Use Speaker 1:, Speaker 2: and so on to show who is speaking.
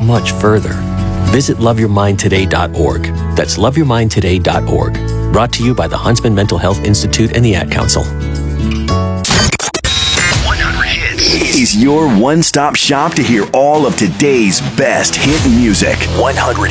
Speaker 1: much further. Visit loveyourmindtoday.org. That's loveyourmindtoday.org. Brought to you by the Huntsman Mental Health Institute and the Ad Council.
Speaker 2: 100 Hits is your one-stop shop to hear all of today's best hit music. 100